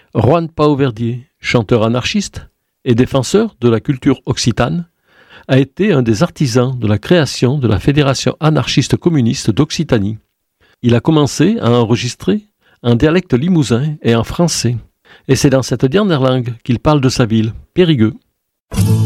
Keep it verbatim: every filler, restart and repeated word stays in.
Juan Pau-Verdier, chanteur anarchiste et défenseur de la culture occitane, a été un des artisans de la création de la Fédération anarchiste communiste d'Occitanie. Il a commencé à enregistrer en dialecte limousin et en français. Et c'est dans cette dernière langue qu'il parle de sa ville, Périgueux.